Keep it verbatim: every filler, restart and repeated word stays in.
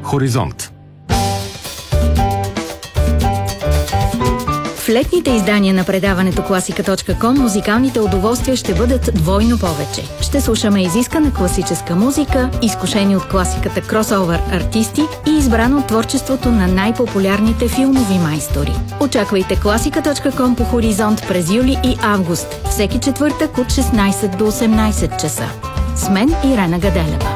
Хоризонт. В летните издания на предаването класика точка ком музикалните удоволствия ще бъдат двойно повече. Ще слушаме изискана класическа музика, изкушени от класиката кросовър артисти и избрано от творчеството на най-популярните филмови майстори. Очаквайте класика точка ком по Хоризонт през юли и август, всеки четвъртък от шестнайсет до осемнайсет часа. С мен Ирена Гаделева.